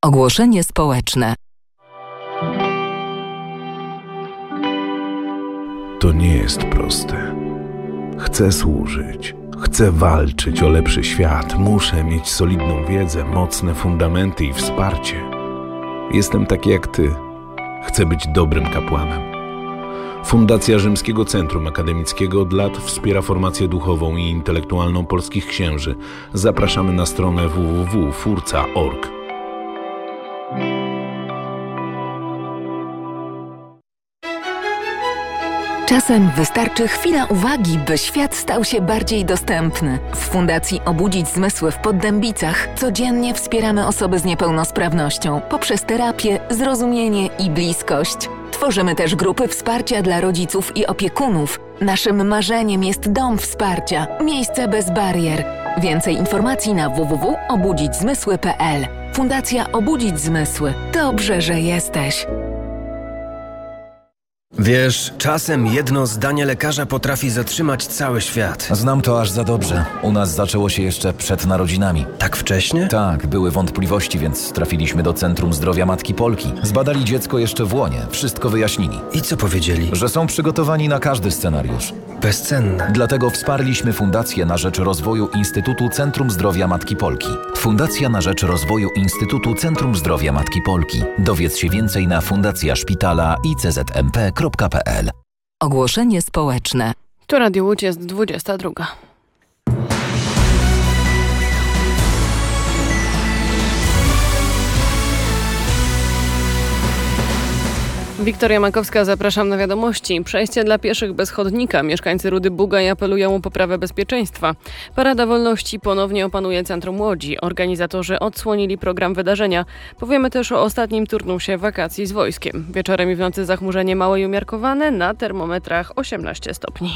Ogłoszenie społeczne. To nie jest proste. Chcę służyć. Chcę walczyć o lepszy świat. Muszę mieć solidną wiedzę, mocne fundamenty i wsparcie. Jestem taki jak ty. Chcę być dobrym kapłanem. Fundacja Rzymskiego Centrum Akademickiego od lat wspiera formację duchową i intelektualną polskich księży. Zapraszamy na stronę www.furca.org. Czasem wystarczy chwila uwagi, by świat stał się bardziej dostępny. W Fundacji Obudzić Zmysły w Poddębicach codziennie wspieramy osoby z niepełnosprawnością poprzez terapię, zrozumienie i bliskość. Tworzymy też grupy wsparcia dla rodziców i opiekunów. Naszym marzeniem jest dom wsparcia, miejsce bez barier. Więcej informacji na www.obudzićzmysły.pl. Fundacja Obudzić Zmysły. Dobrze, że jesteś. Wiesz, czasem jedno zdanie lekarza potrafi zatrzymać cały świat. Znam to aż za dobrze. U nas zaczęło się jeszcze przed narodzinami. Tak wcześnie? Tak, były wątpliwości, więc trafiliśmy do Centrum Zdrowia Matki Polki. Zbadali dziecko jeszcze w łonie, wszystko wyjaśnili. I co powiedzieli? Że są przygotowani na każdy scenariusz. Bezcenne. Dlatego wsparliśmy Fundację na rzecz rozwoju Instytutu Centrum Zdrowia Matki Polki. Fundacja na rzecz rozwoju Instytutu Centrum Zdrowia Matki Polki. Dowiedz się więcej na fundacjaszpitala iczmp.pl. Ogłoszenie społeczne. Tu Radio Łódź, jest 22. Wiktoria Makowska, zapraszam na wiadomości. Przejście dla pieszych bez chodnika. Mieszkańcy Rudy Bugaj apelują o poprawę bezpieczeństwa. Parada Wolności ponownie opanuje centrum Łodzi. Organizatorzy odsłonili program wydarzenia. Powiemy też o ostatnim turnusie wakacji z wojskiem. Wieczorem i w nocy zachmurzenie małe i umiarkowane, na termometrach 18 stopni.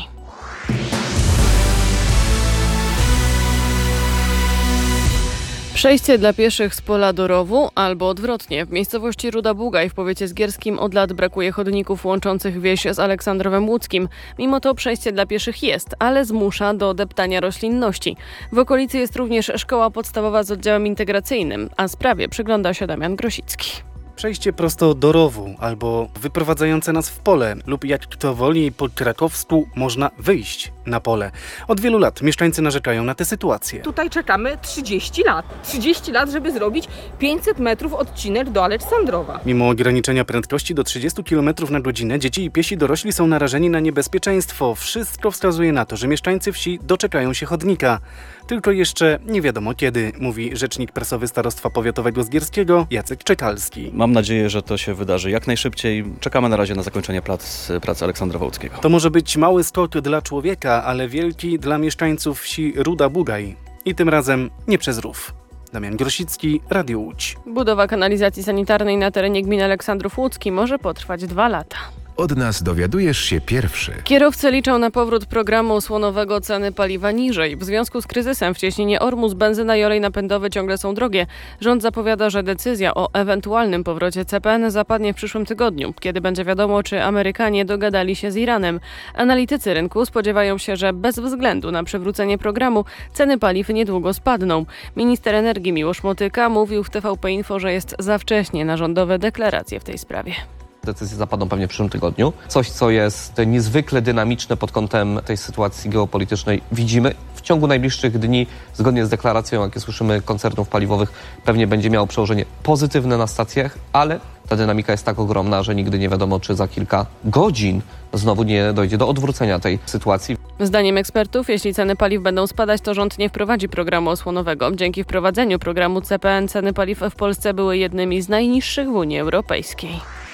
Przejście dla pieszych z pola do rowu albo odwrotnie. W miejscowości Ruda Bugaj w powiecie zgierskim od lat brakuje chodników łączących wieś z Aleksandrowem Łódzkim. Mimo to przejście dla pieszych jest, ale zmusza do deptania roślinności. W okolicy jest również szkoła podstawowa z oddziałem integracyjnym, a sprawie przygląda się Damian Grosicki. Przejście prosto do rowu albo wyprowadzające nas w pole lub jak kto woli po krakowsku można wyjść na pole. Od wielu lat mieszkańcy narzekają na tę sytuację. Tutaj czekamy 30 lat. 30 lat, żeby zrobić 500 metrów odcinek do Aleksandrowa. Mimo ograniczenia prędkości do 30 km na godzinę dzieci i piesi dorośli są narażeni na niebezpieczeństwo. Wszystko wskazuje na to, że mieszkańcy wsi doczekają się chodnika. Tylko jeszcze nie wiadomo kiedy, mówi rzecznik prasowy Starostwa Powiatowego Zgierskiego Jacek Czekalski. Mam nadzieję, że to się wydarzy jak najszybciej. Czekamy na razie na zakończenie pracy Aleksandrowa Łódzkiego. To może być mały skok dla człowieka, ale wielki dla mieszkańców wsi Ruda Bugaj. I tym razem nie przez rów. Damian Grosicki, Radio Łódź. Budowa kanalizacji sanitarnej na terenie gminy Aleksandrów Łódzki może potrwać 2 lata. Od nas dowiadujesz się pierwszy. Kierowcy liczą na powrót programu osłonowego, ceny paliwa niżej. W związku z kryzysem w cieśninie Ormus benzyna i olej napędowy ciągle są drogie. Rząd zapowiada, że decyzja o ewentualnym powrocie CPN zapadnie w przyszłym tygodniu, kiedy będzie wiadomo, czy Amerykanie dogadali się z Iranem. Analitycy rynku spodziewają się, że bez względu na przywrócenie programu ceny paliw niedługo spadną. Minister energii Miłosz Motyka mówił w TVP Info, że jest za wcześnie na rządowe deklaracje w tej sprawie. Decyzje zapadną pewnie w przyszłym tygodniu. Coś, co jest niezwykle dynamiczne pod kątem tej sytuacji geopolitycznej, widzimy. W ciągu najbliższych dni, zgodnie z deklaracją, jakie słyszymy, koncernów paliwowych, pewnie będzie miało przełożenie pozytywne na stacjach, ale ta dynamika jest tak ogromna, że nigdy nie wiadomo, czy za kilka godzin znowu nie dojdzie do odwrócenia tej sytuacji. Zdaniem ekspertów, jeśli ceny paliw będą spadać, to rząd nie wprowadzi programu osłonowego. Dzięki wprowadzeniu programu CPN ceny paliw w Polsce były jednymi z najniższych w Unii Europejskiej.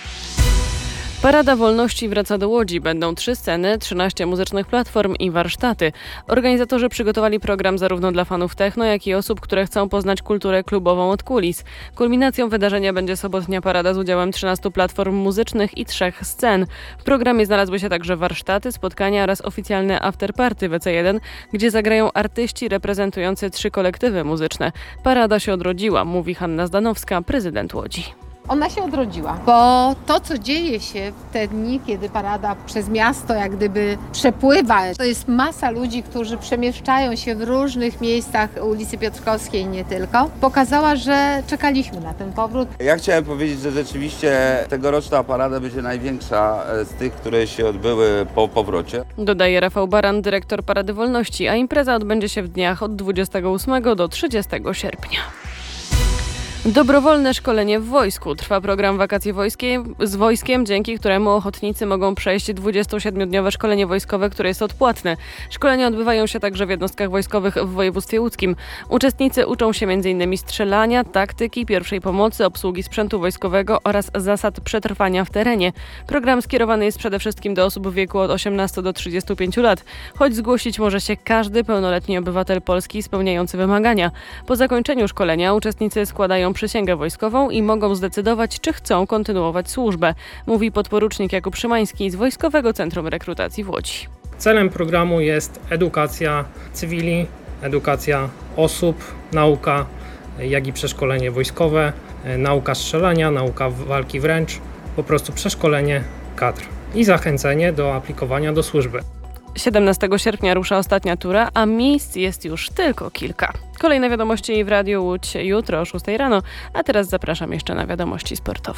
Parada Wolności wraca do Łodzi. Będą 3 sceny, 13 muzycznych platform i warsztaty. Organizatorzy przygotowali program zarówno dla fanów techno, jak i osób, które chcą poznać kulturę klubową od kulis. Kulminacją wydarzenia będzie sobotnia parada z udziałem 13 platform muzycznych i 3 scen. W programie znalazły się także warsztaty, spotkania oraz oficjalne afterparty WC1, gdzie zagrają artyści reprezentujący 3 kolektywy muzyczne. Parada się odrodziła, mówi Hanna Zdanowska, prezydent Łodzi. Ona się odrodziła, bo to, co dzieje się w te dni, kiedy parada przez miasto jak gdyby przepływa, to jest masa ludzi, którzy przemieszczają się w różnych miejscach ulicy Piotrkowskiej i nie tylko, pokazała, że czekaliśmy na ten powrót. Ja chciałem powiedzieć, że rzeczywiście tegoroczna parada będzie największa z tych, które się odbyły po powrocie. Dodaje Rafał Baran, dyrektor Parady Wolności, a impreza odbędzie się w dniach od 28 do 30 sierpnia. Dobrowolne szkolenie w wojsku. Trwa program Wakacje z wojskiem, dzięki któremu ochotnicy mogą przejść 27-dniowe szkolenie wojskowe, które jest odpłatne. Szkolenia odbywają się także w jednostkach wojskowych w województwie łódzkim. Uczestnicy uczą się m.in. strzelania, taktyki, pierwszej pomocy, obsługi sprzętu wojskowego oraz zasad przetrwania w terenie. Program skierowany jest przede wszystkim do osób w wieku od 18 do 35 lat, choć zgłosić może się każdy pełnoletni obywatel Polski spełniający wymagania. Po zakończeniu szkolenia uczestnicy składają przysięgę wojskową i mogą zdecydować, czy chcą kontynuować służbę, mówi podporucznik Jakub Szymański z Wojskowego Centrum Rekrutacji w Łodzi. Celem programu jest edukacja cywili, edukacja osób, nauka, jak i przeszkolenie wojskowe, nauka strzelania, nauka walki wręcz, po prostu przeszkolenie kadr i zachęcenie do aplikowania do służby. 17 sierpnia rusza ostatnia tura, a miejsc jest już tylko kilka. Kolejne wiadomości w Radiu Łódź jutro o 6 rano, a teraz zapraszam jeszcze na wiadomości sportowe.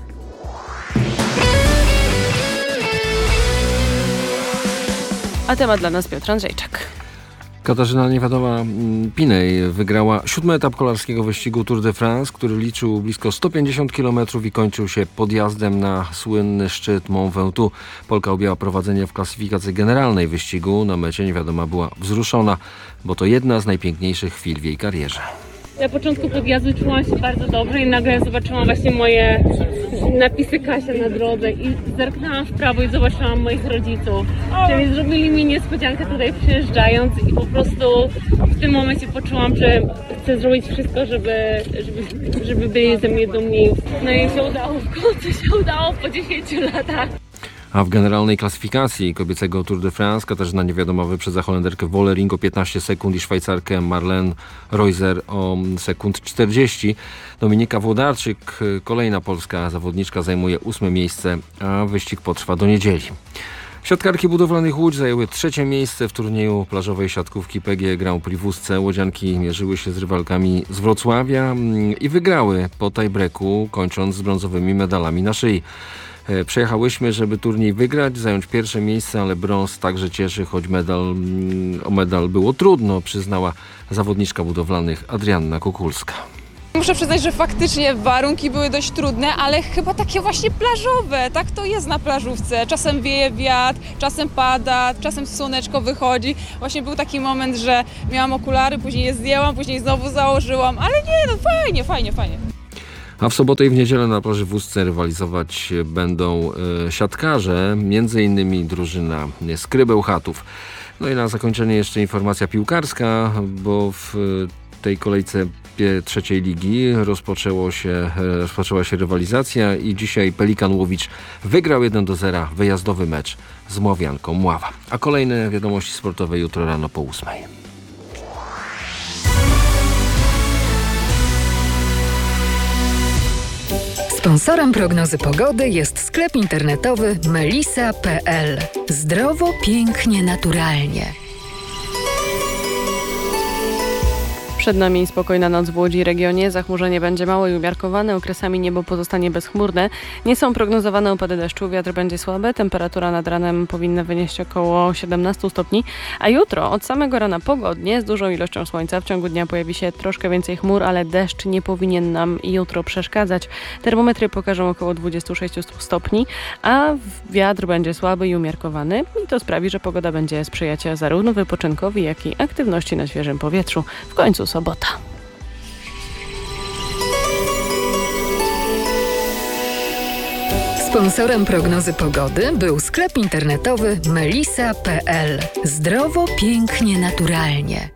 A temat dla nas Piotr Andrzejczak. Katarzyna Niewiadoma-Pinej wygrała 7. etap kolarskiego wyścigu Tour de France, który liczył blisko 150 km i kończył się podjazdem na słynny szczyt Mont Ventoux. Polka objęła prowadzenie w klasyfikacji generalnej wyścigu. Na mecie Niewiadoma była wzruszona, bo to jedna z najpiękniejszych chwil w jej karierze. Na początku podjazdu czułam się bardzo dobrze i nagle zobaczyłam właśnie moje napisy Kasia na drodze i zerknęłam w prawo i zobaczyłam moich rodziców. Czyli zrobili mi niespodziankę tutaj przyjeżdżając i po prostu w tym momencie poczułam, że chcę zrobić wszystko, żeby byli ze mnie dumni. No i się udało, w końcu się udało po 10 latach. A w generalnej klasyfikacji kobiecego Tour de France Katarzyna Niewiadoma wyprzedza Holenderkę Wollering o 15 sekund i Szwajcarkę Marlene Reuser o sekund 40. Dominika Włodarczyk, kolejna polska zawodniczka, zajmuje 8. miejsce, a wyścig potrwa do niedzieli. Siatkarki budowlanych Łódź zajęły 3. miejsce w turnieju plażowej siatkówki PGE Grand Prix w Ustce. Łodzianki mierzyły się z rywalkami z Wrocławia i wygrały po tie-breaku, kończąc z brązowymi medalami na szyi. Przyjechałyśmy, żeby turniej wygrać, zająć 1. miejsce, ale brąz także cieszy, choć o medal było trudno, przyznała zawodniczka budowlanych Adrianna Kukulska. Muszę przyznać, że faktycznie warunki były dość trudne, ale chyba takie właśnie plażowe. Tak to jest na plażówce. Czasem wieje wiatr, czasem pada, czasem słoneczko wychodzi. Właśnie był taki moment, że miałam okulary, później je zdjęłam, później znowu założyłam, ale nie, no fajnie. A w sobotę i w niedzielę na plaży w Ustce rywalizować będą siatkarze, między innymi drużyna Skrybeł Chatów. No i na zakończenie jeszcze informacja piłkarska, bo w tej kolejce 3. ligi rozpoczęła się rywalizacja i dzisiaj Pelikan Łowicz wygrał 1-0 wyjazdowy mecz z Mławianką Mława. A kolejne wiadomości sportowe jutro rano po 8. Sponsorem prognozy pogody jest sklep internetowy melisa.pl. Zdrowo, pięknie, naturalnie. Przed nami spokojna noc w Łodzi i regionie. Zachmurzenie będzie małe i umiarkowane. Okresami niebo pozostanie bezchmurne. Nie są prognozowane opady deszczu. Wiatr będzie słaby. Temperatura nad ranem powinna wynieść około 17 stopni. A jutro od samego rana pogodnie z dużą ilością słońca. W ciągu dnia pojawi się troszkę więcej chmur, ale deszcz nie powinien nam jutro przeszkadzać. Termometry pokażą około 26 stopni, a wiatr będzie słaby i umiarkowany. I to sprawi, że pogoda będzie sprzyjać zarówno wypoczynkowi, jak i aktywności na świeżym powietrzu. W końcu sobota. Sponsorem prognozy pogody był sklep internetowy melisa.pl. Zdrowo, pięknie, naturalnie.